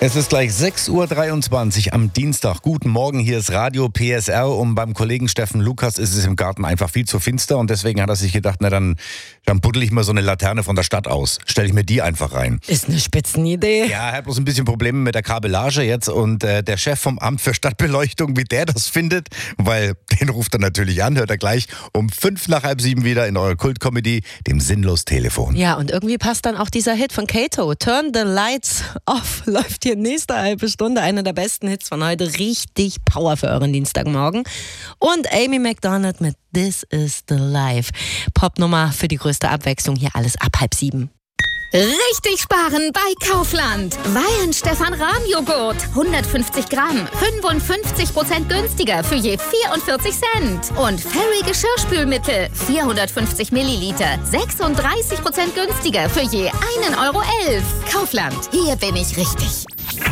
Es ist gleich 6.23 Uhr am Dienstag. Guten Morgen, hier ist Radio PSR und beim Kollegen Steffen Lukas ist es im Garten einfach viel zu finster und deswegen hat er sich gedacht, na dann buddel ich mal so eine Laterne von der Stadt aus. Stelle ich mir die einfach rein. Ist eine Spitzenidee. Ja, er hat bloß ein bisschen Probleme mit der Kabellage jetzt und der Chef vom Amt für Stadtbeleuchtung, wie der das findet, weil den ruft er natürlich an, hört er gleich um 6:55 wieder in eurer Kultkomödie, dem Sinnlos-Telefon. Ja, und irgendwie passt dann auch dieser Hit von Kato, Turn the Lights Off, läuft hier nächste halbe Stunde. Einer der besten Hits von heute, richtig Power für euren Dienstagmorgen. Und Amy Macdonald mit This is the Life. Popnummer für die größte Abwechslung, hier alles ab 6:30. Richtig sparen bei Kaufland. Weihenstephan Rahmjoghurt, 150 Gramm, 55% günstiger für je 44 Cent. Und Fairy Geschirrspülmittel, 450 Milliliter, 36% günstiger für je 1,11 Euro. Kaufland, hier bin ich richtig.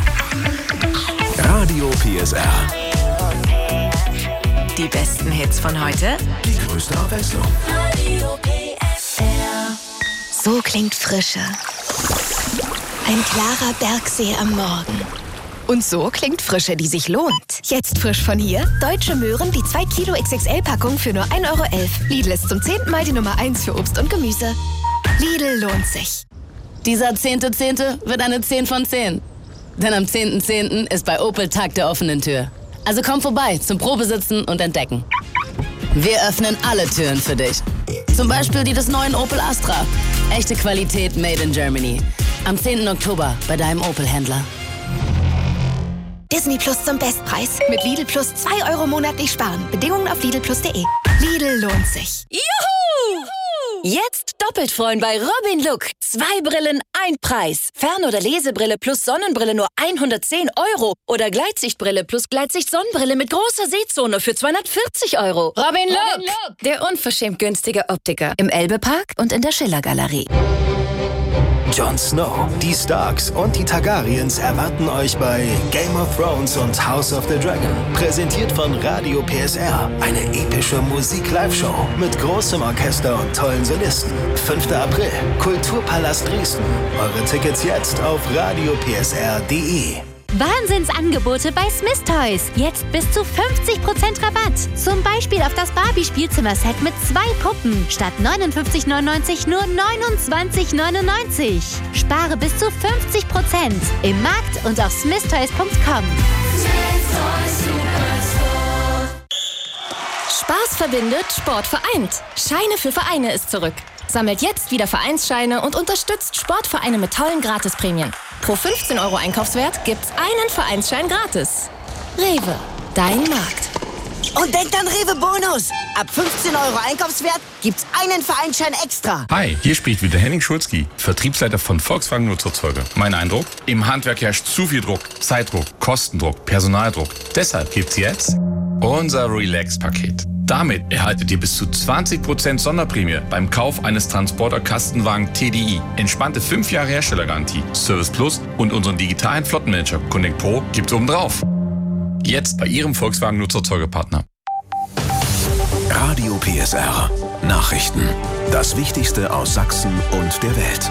Radio PSR. Die besten Hits von heute. Die größte Abwechslung. Radio PSR. So klingt Frische. Ein klarer Bergsee am Morgen. Und so klingt Frische, die sich lohnt. Jetzt frisch von hier. Deutsche Möhren, die 2 Kilo XXL-Packung für nur 1,11 Euro. Lidl ist zum 10. Mal die Nummer 1 für Obst und Gemüse. Lidl lohnt sich. Dieser 10.10. wird eine 10 von 10. Denn am 10.10. ist bei Opel Tag der offenen Tür. Also komm vorbei zum Probesitzen und Entdecken. Wir öffnen alle Türen für dich. Zum Beispiel die des neuen Opel Astra. Echte Qualität made in Germany. Am 10. Oktober bei deinem Opel-Händler. Disney Plus zum Bestpreis. Mit Lidl Plus 2 Euro monatlich sparen. Bedingungen auf lidlplus.de. Lidl lohnt sich. Juhu! Jetzt doppelt freuen bei Robin Look. 2 Brillen, 1 Preis. Fern- oder Lesebrille plus Sonnenbrille nur 110 Euro. Oder Gleitsichtbrille plus Gleitsicht-Sonnenbrille mit großer Sehzone für 240 Euro. Robin Look! Der unverschämt günstige Optiker. Im Elbe-Park und in der Schiller-Galerie. Jon Snow, die Starks und die Targaryens erwarten euch bei Game of Thrones und House of the Dragon. Präsentiert von Radio PSR. Eine epische Musik-Live-Show mit großem Orchester und tollen Solisten. 5. April, Kulturpalast Dresden. Eure Tickets jetzt auf radiopsr.de. Wahnsinnsangebote bei Smith Toys. Jetzt bis zu 50% Rabatt. Zum Beispiel auf das Barbie-Spielzimmerset mit 2 Puppen. Statt 59,99 nur 29,99. Spare bis zu 50% im Markt und auf smithtoys.com. Spaß verbindet, Sport vereint. Scheine für Vereine ist zurück. Sammelt jetzt wieder Vereinsscheine und unterstützt Sportvereine mit tollen Gratisprämien. Pro 15 Euro Einkaufswert gibt's einen Vereinsschein gratis. Rewe, dein Markt. Und denkt an Rewe Bonus. Ab 15 Euro Einkaufswert gibt's einen Vereinsschein extra. Hi, hier spricht wieder Henning Schulzki, Vertriebsleiter von Volkswagen Nutzerzeuge. Mein Eindruck? Im Handwerk herrscht zu viel Druck. Zeitdruck, Kostendruck, Personaldruck. Deshalb gibt's jetzt unser Relax-Paket. Damit erhaltet ihr bis zu 20% Sonderprämie beim Kauf eines Transporter-Kastenwagen TDI. Entspannte 5 Jahre Herstellergarantie, Service Plus und unseren digitalen Flottenmanager Connect Pro gibt's obendrauf. Jetzt bei Ihrem Volkswagen Nutzerzeugepartner. Radio PSR. Nachrichten. Das Wichtigste aus Sachsen und der Welt.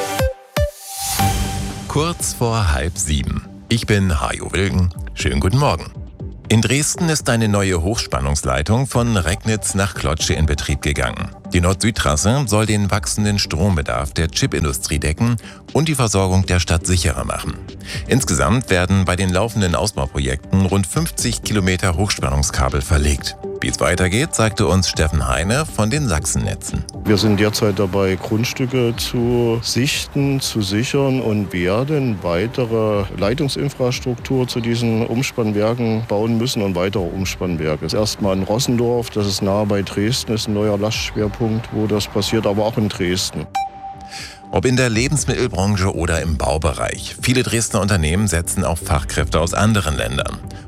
Kurz vor 6:30. Ich bin Hajo Wilken. Schönen guten Morgen. In Dresden ist eine neue Hochspannungsleitung von Recknitz nach Klotzsche in Betrieb gegangen. Die Nord-Süd-Trasse soll den wachsenden Strombedarf der Chipindustrie decken und die Versorgung der Stadt sicherer machen. Insgesamt werden bei den laufenden Ausbauprojekten rund 50 Kilometer Hochspannungskabel verlegt. Wie es weitergeht, sagte uns Steffen Heine von den Sachsennetzen. Wir sind derzeit dabei, Grundstücke zu sichten, zu sichern und werden weitere Leitungsinfrastruktur zu diesen Umspannwerken bauen müssen und weitere Umspannwerke. Erstmal in Rossendorf, das ist nahe bei Dresden, ist ein neuer Lastschwerpunkt, wo das passiert, aber auch in Dresden. Ob in der Lebensmittelbranche oder im Baubereich, viele Dresdner Unternehmen setzen auf Fachkräfte aus anderen Ländern.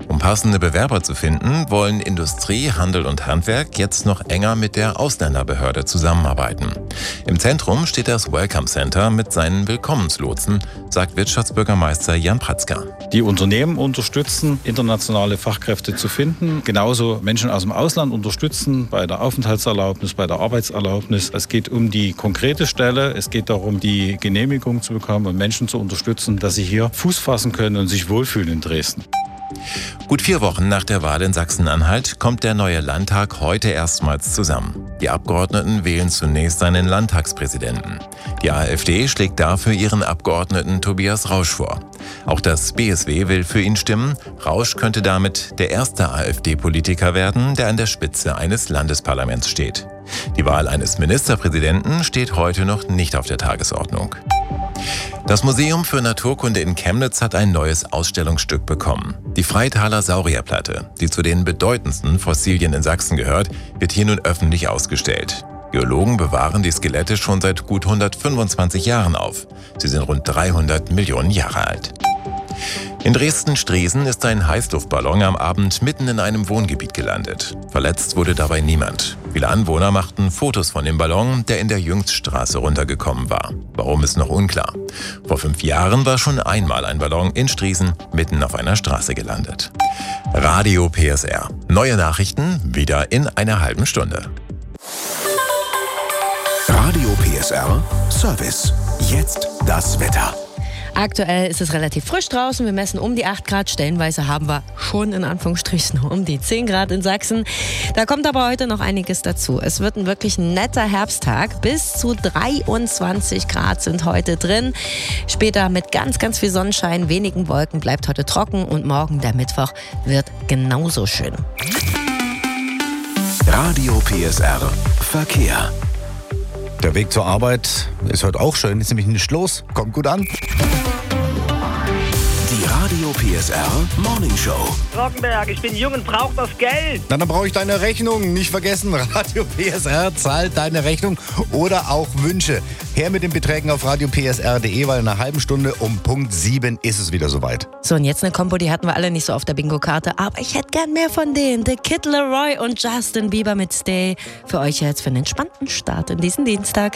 Um passende Bewerber zu finden, wollen Industrie, Handel und Handwerk jetzt noch enger mit der Ausländerbehörde zusammenarbeiten. Im Zentrum steht das Welcome Center mit seinen Willkommenslotsen, sagt Wirtschaftsbürgermeister Jan Pratzka. Die Unternehmen unterstützen, internationale Fachkräfte zu finden, genauso Menschen aus dem Ausland unterstützen bei der Aufenthaltserlaubnis, bei der Arbeitserlaubnis. Es geht um die konkrete Stelle, es geht darum, die Genehmigung zu bekommen und Menschen zu unterstützen, dass sie hier Fuß fassen können und sich wohlfühlen in Dresden. Gut 4 Wochen nach der Wahl in Sachsen-Anhalt kommt der neue Landtag heute erstmals zusammen. Die Abgeordneten wählen zunächst einen Landtagspräsidenten. Die AfD schlägt dafür ihren Abgeordneten Tobias Rausch vor. Auch das BSW will für ihn stimmen. Rausch könnte damit der erste AfD-Politiker werden, der an der Spitze eines Landesparlaments steht. Die Wahl eines Ministerpräsidenten steht heute noch nicht auf der Tagesordnung. Das Museum für Naturkunde in Chemnitz hat ein neues Ausstellungsstück bekommen. Die Freitaler Saurierplatte, die zu den bedeutendsten Fossilien in Sachsen gehört, wird hier nun öffentlich ausgestellt. Geologen bewahren die Skelette schon seit gut 125 Jahren auf. Sie sind rund 300 Millionen Jahre alt. In Dresden-Striesen ist ein Heißluftballon am Abend mitten in einem Wohngebiet gelandet. Verletzt wurde dabei niemand. Viele Anwohner machten Fotos von dem Ballon, der in der Jüngststraße runtergekommen war. Warum ist noch unklar. Vor 5 Jahren war schon einmal ein Ballon in Striesen mitten auf einer Straße gelandet. Radio PSR. Neue Nachrichten wieder in einer halben Stunde. Radio PSR Service. Jetzt das Wetter. Aktuell ist es relativ frisch draußen. Wir messen um die 8 Grad. Stellenweise haben wir schon in Anführungsstrichen um die 10 Grad in Sachsen. Da kommt aber heute noch einiges dazu. Es wird ein wirklich netter Herbsttag. Bis zu 23 Grad sind heute drin. Später mit ganz, ganz viel Sonnenschein, wenigen Wolken, bleibt heute trocken. Und morgen, der Mittwoch, wird genauso schön. Radio PSR Verkehr. Der Weg zur Arbeit ist heute auch schön, ist nämlich nicht los. Kommt gut an. Die Radio PSR Morning Show. Rockenberg, ich bin jung und brauche das Geld. Na, dann brauche ich deine Rechnung. Nicht vergessen, Radio PSR zahlt deine Rechnung oder auch Wünsche. Her mit den Beträgen auf radiopsr.de, weil in einer halben Stunde um Punkt 7 ist es wieder soweit. So, und jetzt eine Kombo, die hatten wir alle nicht so auf der Bingo-Karte, aber ich hätte gern mehr von denen. The Kid Laroi und Justin Bieber mit Stay. Für euch jetzt für einen entspannten Start in diesen Dienstag.